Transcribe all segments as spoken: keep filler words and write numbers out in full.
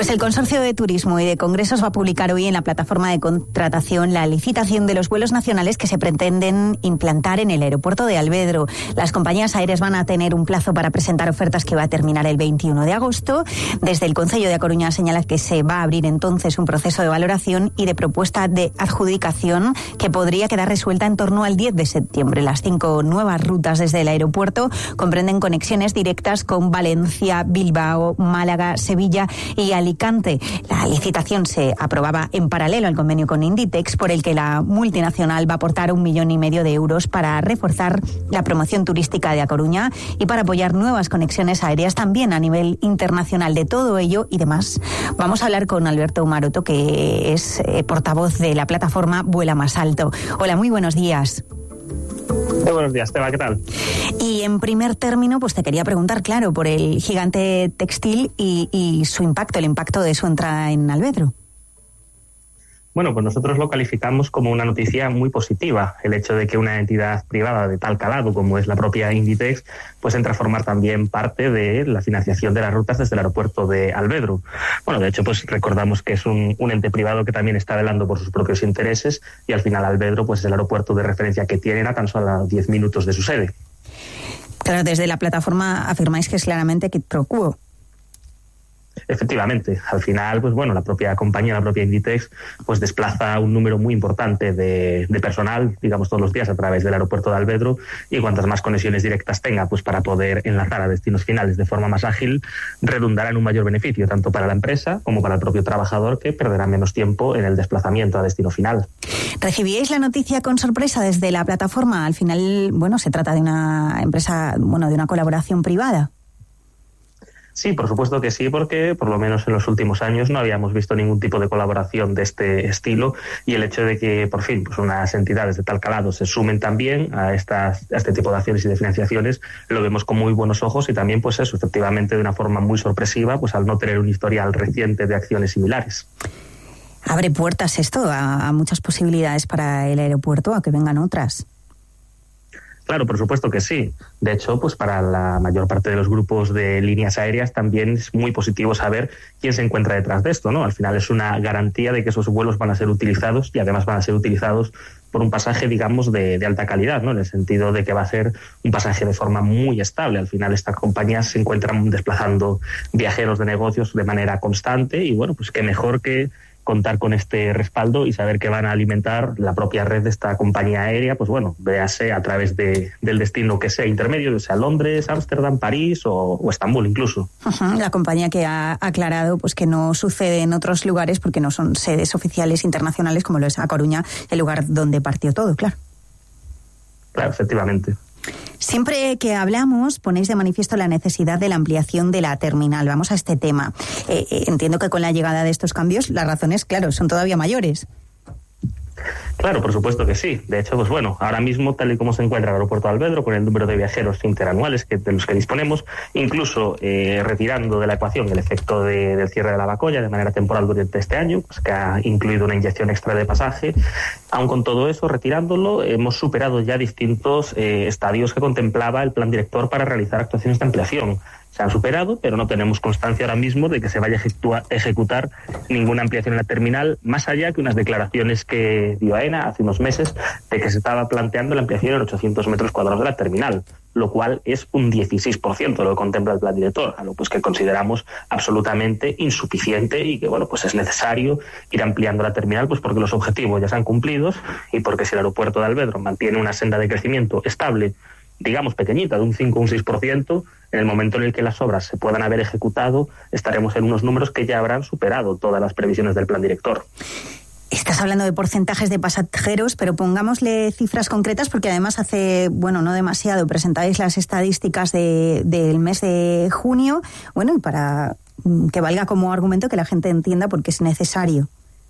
Pues el Consorcio de Turismo y de Congresos va a publicar hoy en la plataforma de contratación la licitación de los vuelos nacionales que se pretenden implantar en el aeropuerto de Alvedro. Las compañías aéreas van a tener un plazo para presentar ofertas que va a terminar el veintiuno de agosto. Desde el Concello de A Coruña señala que se va a abrir entonces un proceso de valoración y de propuesta de adjudicación que podría quedar resuelta en torno al diez de septiembre. Las cinco nuevas rutas desde el aeropuerto comprenden conexiones directas con Valencia, Bilbao, Málaga, Sevilla y Alicante. La licitación se aprobaba en paralelo al convenio con Inditex, por el que la multinacional va a aportar un millón y medio de euros para reforzar la promoción turística de A Coruña y para apoyar nuevas conexiones aéreas también a nivel internacional. De todo ello y demás vamos a hablar con Alberto Maroto, que es eh, portavoz de la plataforma Vuela Más Alto. Hola, muy buenos días. Muy buenos días, Teba, ¿qué tal? Y en primer término, pues te quería preguntar, claro, por el gigante textil y, y su impacto, el impacto de su entrada en Alvedro. Bueno, pues nosotros lo calificamos como una noticia muy positiva, el hecho de que una entidad privada de tal calado como es la propia Inditex, pues entra a formar también parte de la financiación de las rutas desde el aeropuerto de Alvedro. Bueno, de hecho, pues recordamos que es un, un ente privado que también está velando por sus propios intereses y al final Alvedro pues es el aeropuerto de referencia que tienen a tan solo diez minutos de su sede. Claro, desde la plataforma afirmáis que es claramente quid pro quo. Efectivamente, al final, pues bueno, la propia compañía, la propia Inditex, pues desplaza un número muy importante de, de personal, digamos, todos los días a través del aeropuerto de Alvedro, y cuantas más conexiones directas tenga, pues para poder enlazar a destinos finales de forma más ágil, redundará en un mayor beneficio, tanto para la empresa como para el propio trabajador, que perderá menos tiempo en el desplazamiento a destino final. ¿Recibíais la noticia con sorpresa desde la plataforma? Al final, bueno, se trata de una empresa, bueno, de una colaboración privada. Sí, por supuesto que sí, porque por lo menos en los últimos años no habíamos visto ningún tipo de colaboración de este estilo, y el hecho de que por fin pues unas entidades de tal calado se sumen también a, estas, a este tipo de acciones y de financiaciones lo vemos con muy buenos ojos, y también pues eso, efectivamente de una forma muy sorpresiva, pues al no tener un historial reciente de acciones similares. ¿Abre puertas esto a, a muchas posibilidades para el aeropuerto, a que vengan otras? Claro, por supuesto que sí. De hecho, pues para la mayor parte de los grupos de líneas aéreas también es muy positivo saber quién se encuentra detrás de esto, ¿no? Al final es una garantía de que esos vuelos van a ser utilizados, y además van a ser utilizados por un pasaje, digamos, de, de alta calidad, ¿no? En el sentido de que va a ser un pasaje de forma muy estable. Al final estas compañías se encuentran desplazando viajeros de negocios de manera constante, y bueno, pues qué mejor que contar con este respaldo y saber que van a alimentar la propia red de esta compañía aérea, pues bueno, véase a través de, del destino que sea intermedio, sea Londres, Ámsterdam, París o, o Estambul incluso. Uh-huh. La compañía que ha aclarado pues que no sucede en otros lugares porque no son sedes oficiales internacionales como lo es A Coruña, el lugar donde partió todo, claro. Claro, efectivamente. Siempre que hablamos ponéis de manifiesto la necesidad de la ampliación de la terminal. Vamos a este tema. Eh, eh, entiendo que con la llegada de estos cambios las razones, claro, son todavía mayores. Claro, por supuesto que sí. De hecho, pues bueno, ahora mismo, tal y como se encuentra el aeropuerto de Alvedro, con el número de viajeros interanuales que, de los que disponemos, incluso eh, retirando de la ecuación el efecto de, del cierre de la Bacolla de manera temporal durante este año, pues que ha incluido una inyección extra de pasaje, aun con todo eso, retirándolo, hemos superado ya distintos eh, estadios que contemplaba el plan director para realizar actuaciones de ampliación. Se han superado, pero no tenemos constancia ahora mismo de que se vaya a ejecutar, ejecutar ninguna ampliación en la terminal, más allá que unas declaraciones que dio AENA hace unos meses de que se estaba planteando la ampliación en ochocientos metros cuadrados de la terminal, lo cual es un dieciséis por ciento de lo que contempla el plan director, algo pues que consideramos absolutamente insuficiente, y que bueno, pues es necesario ir ampliando la terminal, pues porque los objetivos ya se han cumplido, y porque si el aeropuerto de Alvedro mantiene una senda de crecimiento estable, digamos pequeñita, de un cinco o un seis por ciento, en el momento en el que las obras se puedan haber ejecutado, estaremos en unos números que ya habrán superado todas las previsiones del plan director. Estás hablando de porcentajes de pasajeros, pero pongámosle cifras concretas, porque además hace, bueno, no demasiado, presentáis las estadísticas de, del mes de junio, bueno, y para que valga como argumento que la gente entienda por qué es necesario.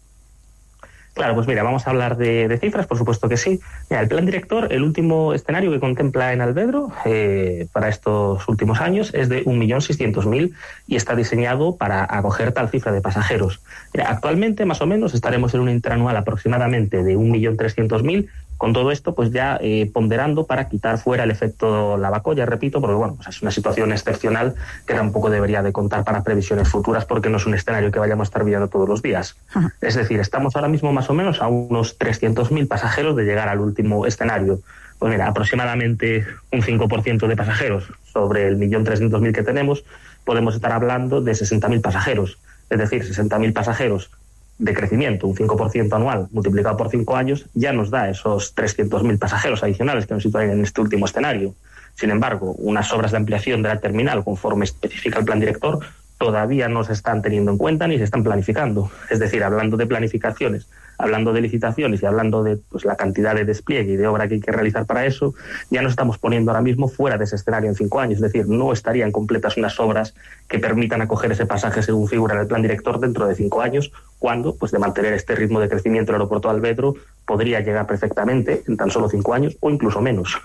Claro, pues mira, vamos a hablar de, de cifras, por supuesto que sí. Mira, el plan director, el último escenario que contempla en Alvedro eh, para estos últimos años es de un millón seiscientos mil y está diseñado para acoger tal cifra de pasajeros. Mira, actualmente, más o menos, estaremos en un interanual aproximadamente de un millón trescientos mil, Con todo esto, pues ya eh, ponderando para quitar fuera el efecto lavacolla, repito, porque bueno, pues es una situación excepcional que tampoco debería de contar para previsiones futuras, porque no es un escenario que vayamos a estar viendo todos los días. Ajá. Es decir, estamos ahora mismo más o menos a unos trescientos mil pasajeros de llegar al último escenario. Pues mira, aproximadamente un cinco por ciento de pasajeros sobre el millón trescientos mil que tenemos, podemos estar hablando de sesenta mil pasajeros. Es decir, sesenta mil pasajeros de crecimiento, un cinco por ciento anual multiplicado por cinco años, ya nos da esos trescientos mil pasajeros adicionales que nos sitúan en este último escenario. Sin embargo, unas obras de ampliación de la terminal, conforme especifica el plan director, todavía no se están teniendo en cuenta ni se están planificando. Es decir, hablando de planificaciones, hablando de licitaciones y hablando de pues, la cantidad de despliegue y de obra que hay que realizar para eso, ya nos estamos poniendo ahora mismo fuera de ese escenario en cinco años. Es decir, no estarían completas unas obras que permitan acoger ese pasaje según figura en el plan director dentro de cinco años, cuando, pues de mantener este ritmo de crecimiento el aeropuerto de Alvedro podría llegar perfectamente en tan solo cinco años o incluso menos.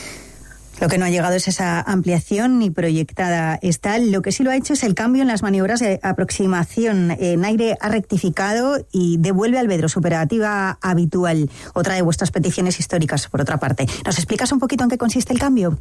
Lo que no ha llegado es esa ampliación ni proyectada está. Lo que sí lo ha hecho es el cambio en las maniobras de aproximación. En aire ha rectificado y devuelve a Alvedro su operativa habitual. Otra de vuestras peticiones históricas, por otra parte. ¿Nos explicas un poquito en qué consiste el cambio?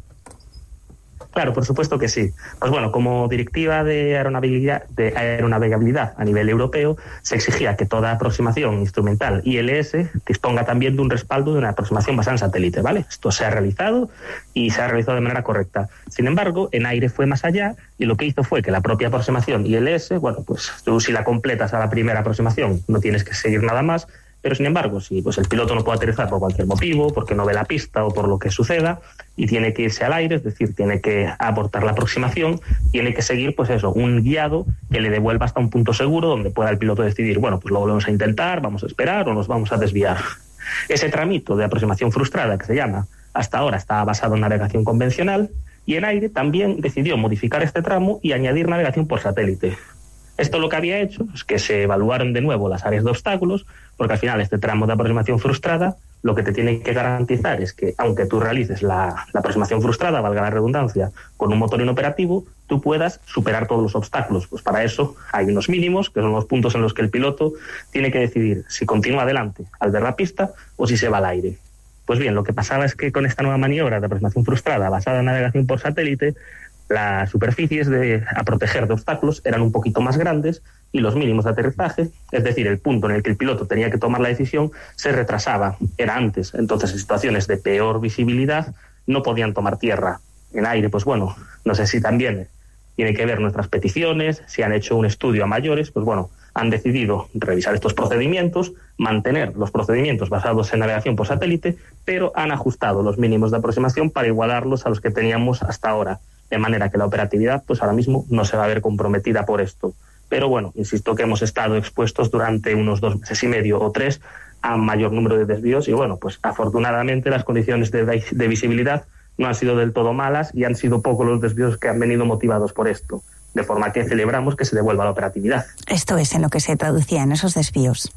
Claro, por supuesto que sí. Pues bueno, como directiva de aeronavegabilidad, de aeronavegabilidad a nivel europeo, se exigía que toda aproximación instrumental I L S disponga también de un respaldo de una aproximación basada en satélite, ¿vale? Esto se ha realizado y se ha realizado de manera correcta. Sin embargo, en aire fue más allá y lo que hizo fue que la propia aproximación I L S, bueno, pues tú si la completas a la primera aproximación no tienes que seguir nada más. Pero, sin embargo, si pues el piloto no puede aterrizar por cualquier motivo, porque no ve la pista o por lo que suceda, y tiene que irse al aire, es decir, tiene que abortar la aproximación, tiene que seguir, pues eso, un guiado que le devuelva hasta un punto seguro donde pueda el piloto decidir, bueno, pues lo volvemos a intentar, vamos a esperar o nos vamos a desviar. Ese tramito de aproximación frustrada, que se llama, hasta ahora está basado en navegación convencional, y en aire también decidió modificar este tramo y añadir navegación por satélite. Esto lo que había hecho es que se evaluaron de nuevo las áreas de obstáculos, porque al final este tramo de aproximación frustrada lo que te tiene que garantizar es que, aunque tú realices la, la aproximación frustrada, valga la redundancia, con un motor inoperativo, tú puedas superar todos los obstáculos. Pues para eso hay unos mínimos, que son los puntos en los que el piloto tiene que decidir si continúa adelante al ver la pista o si se va al aire. Pues bien, lo que pasaba es que con esta nueva maniobra de aproximación frustrada basada en navegación por satélite, las superficies de, a proteger de obstáculos eran un poquito más grandes y los mínimos de aterrizaje, es decir, el punto en el que el piloto tenía que tomar la decisión, se retrasaba, era antes. Entonces, en situaciones de peor visibilidad, no podían tomar tierra. En aire, pues bueno, no sé si también tiene que ver nuestras peticiones, si han hecho un estudio a mayores, pues bueno, han decidido revisar estos procedimientos, mantener los procedimientos basados en navegación por satélite, pero han ajustado los mínimos de aproximación para igualarlos a los que teníamos hasta ahora. De manera que la operatividad, pues ahora mismo no se va a ver comprometida por esto. Pero bueno, insisto que hemos estado expuestos durante unos dos meses y medio o tres a mayor número de desvíos y bueno, pues afortunadamente las condiciones de, de visibilidad no han sido del todo malas y han sido pocos los desvíos que han venido motivados por esto. De forma que celebramos que se devuelva la operatividad. Esto es en lo que se traducía en esos desvíos.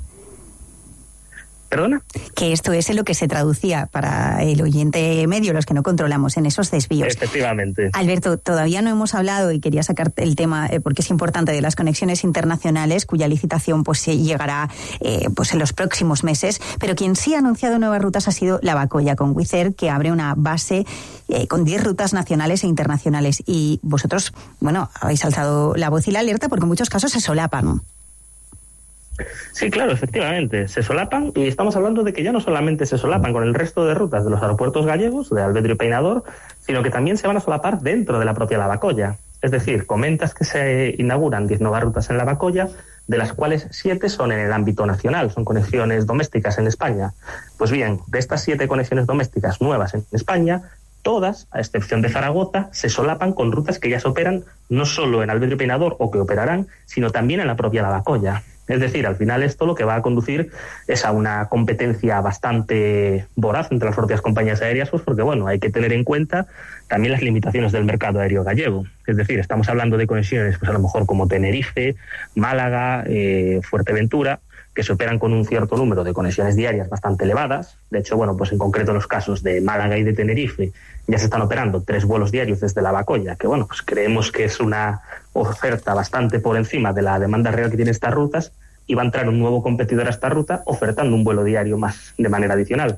¿Perdona? Que esto es en lo que se traducía para el oyente medio, los que no controlamos, en esos desvíos. Efectivamente. Alberto, todavía no hemos hablado, y quería sacar el tema eh, porque es importante, de las conexiones internacionales, cuya licitación pues llegará eh, pues en los próximos meses, pero quien sí ha anunciado nuevas rutas ha sido Lavacolla, con Wizz Air, que abre una base eh, con diez rutas nacionales e internacionales. Y vosotros, bueno, habéis alzado la voz y la alerta porque en muchos casos se solapan. Sí, claro, efectivamente, se solapan y estamos hablando de que ya no solamente se solapan con el resto de rutas de los aeropuertos gallegos, de Alvedro y Peinador, sino que también se van a solapar dentro de la propia Lavacolla. Es decir, comentas que se inauguran diez nuevas rutas en Lavacolla, de las cuales siete son en el ámbito nacional, son conexiones domésticas en España. Pues bien, de estas siete conexiones domésticas nuevas en España, todas, a excepción de Zaragoza, se solapan con rutas que ya se operan no solo en Alvedro y Peinador o que operarán, sino también en la propia Lavacolla. Es decir, al final esto lo que va a conducir es a una competencia bastante voraz entre las propias compañías aéreas, pues porque bueno, hay que tener en cuenta también las limitaciones del mercado aéreo gallego. Es decir, estamos hablando de conexiones pues a lo mejor como Tenerife, Málaga, eh, Fuerteventura, que se operan con un cierto número de conexiones diarias bastante elevadas. De hecho, bueno, pues en concreto en los casos de Málaga y de Tenerife ya se están operando tres vuelos diarios desde Lavacolla, que bueno, pues creemos que es una oferta bastante por encima de la demanda real que tienen estas rutas, y va a entrar un nuevo competidor a esta ruta ofertando un vuelo diario más de manera adicional.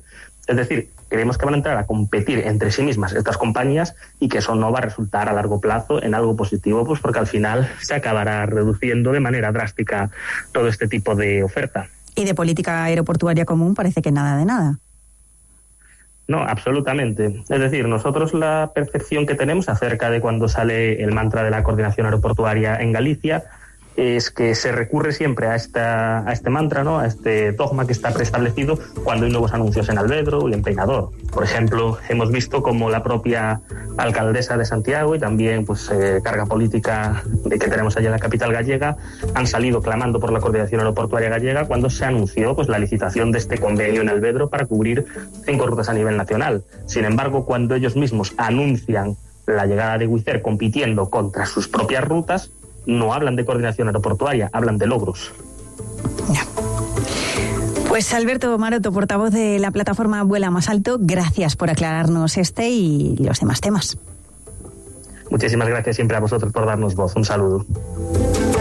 Es decir, creemos que van a entrar a competir entre sí mismas estas compañías y que eso no va a resultar a largo plazo en algo positivo, pues porque al final se acabará reduciendo de manera drástica todo este tipo de oferta. Y de política aeroportuaria común parece que nada de nada. No, absolutamente. Es decir, nosotros la percepción que tenemos acerca de cuando sale el mantra de la coordinación aeroportuaria en Galicia es que se recurre siempre a esta a este mantra, ¿no? A este dogma que está preestablecido cuando hay nuevos anuncios en Albedro y en Peinador. Por ejemplo, hemos visto como la propia alcaldesa de Santiago y también pues eh, carga política de que tenemos allá en la capital gallega han salido clamando por la coordinación aeroportuaria gallega cuando se anunció pues la licitación de este convenio en Albedro para cubrir cinco rutas a nivel nacional. Sin embargo, cuando ellos mismos anuncian la llegada de Wizz Air compitiendo contra sus propias rutas, no hablan de coordinación aeroportuaria, hablan de logros. Ya. Pues Alberto Maroto, portavoz de la plataforma Vuela Más Alto, gracias por aclararnos este y los demás temas. Muchísimas gracias siempre a vosotros por darnos voz. Un saludo.